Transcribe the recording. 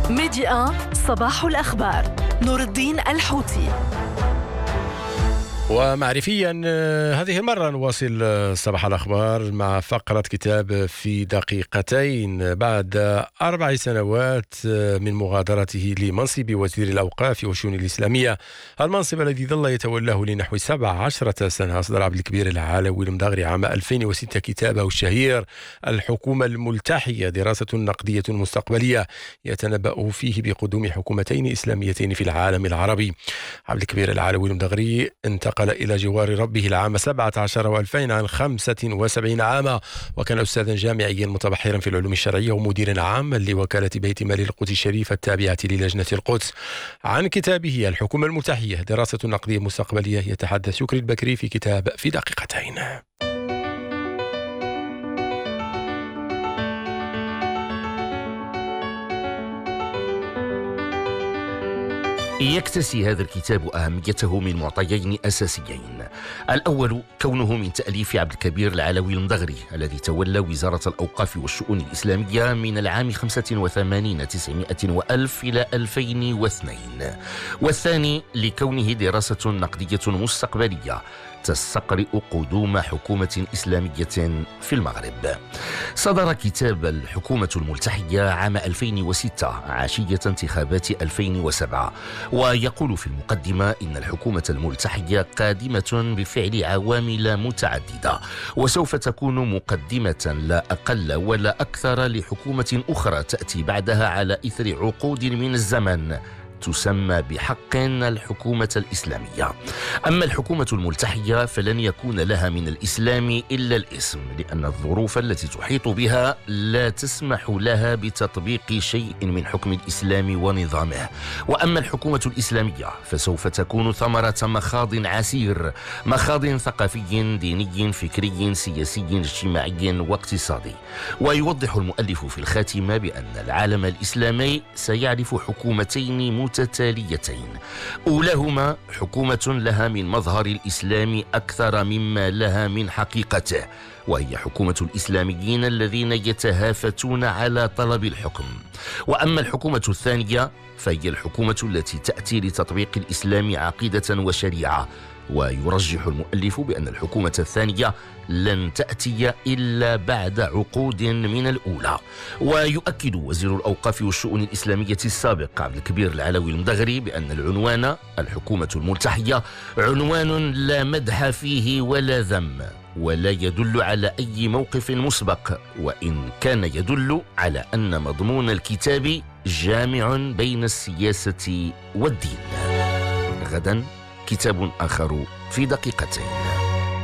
ميديا صباح الأخبار. نور الدين الحوتي. ومعرفيا هذه المرة نواصل صباح الأخبار مع فقرة كتاب في دقيقتين. بعد 4 سنوات من مغادرته لمنصب وزير الأوقاف والشؤون الإسلامية، المنصب الذي ظل يتولاه لنحو 17 سنة، أصدر عبد الكبير العلوي المدغري عام 2006 كتابه الشهير الحكومة الملتحية، دراسة نقدية مستقبلية يتنبأ فيه بقدوم حكومتين إسلاميتين في العالم العربي. عبد الكبير العلوي المدغري انتقل إلى جوار ربه العام 17 و2000 عن 75 عاما، وكان أستاذا جامعيا متبحرا في العلوم الشرعية ومديرا عاما لوكالة بيت مال القدس الشريف التابعة للجنة القدس. عن كتابه الحكومة الملتحية، دراسة نقدية مستقبلية، يتحدث شكري البكري في كتاب في دقيقتين. يكتسي هذا الكتاب أهميته من معطيين أساسيين. الأول كونه من تأليف عبد الكبير العلوي المدغري الذي تولى وزارة الأوقاف والشؤون الإسلامية من العام 85 900 وألف إلى 2002. والثاني لكونه دراسة نقدية مستقبلية تستقرئ قدوم حكومة إسلامية في المغرب. صدر كتاب الحكومة الملتحية عام 2006 عشية انتخابات 2007، ويقول في المقدمة إن الحكومة الملتحية قادمة بفعل عوامل متعددة، وسوف تكون مقدمة لا أقل ولا أكثر لحكومة أخرى تأتي بعدها على إثر عقود من الزمن تسمى بحق الحكومة الإسلامية. أما الحكومة الملتحية فلن يكون لها من الإسلام إلا الاسم، لأن الظروف التي تحيط بها لا تسمح لها بتطبيق شيء من حكم الإسلام ونظامه. وأما الحكومة الإسلامية فسوف تكون ثمرة مخاض عسير، مخاض ثقافي ديني فكري سياسي اجتماعي واقتصادي. ويوضح المؤلف في الخاتمة بأن العالم الإسلامي سيعرف حكومتين متتاليتين، أولاهما حكومة لها من مظهر الإسلام أكثر مما لها من حقيقته، وهي حكومة الإسلاميين الذين يتهافتون على طلب الحكم. وأما الحكومة الثانية فهي الحكومة التي تأتي لتطبيق الإسلام عقيدة وشريعة. ويرجح المؤلف بأن الحكومة الثانية لن تأتي إلا بعد عقود من الأولى. ويؤكد وزير الأوقاف والشؤون الإسلامية السابق عبد الكبير العلوي المدغري بأن العنوان الحكومة الملتحية عنوان لا مدح فيه ولا ذم، ولا يدل على أي موقف مسبق، وإن كان يدل على أن مضمون الكتاب جامع بين السياسة والدين. غدا كتاب آخر في دقيقتين.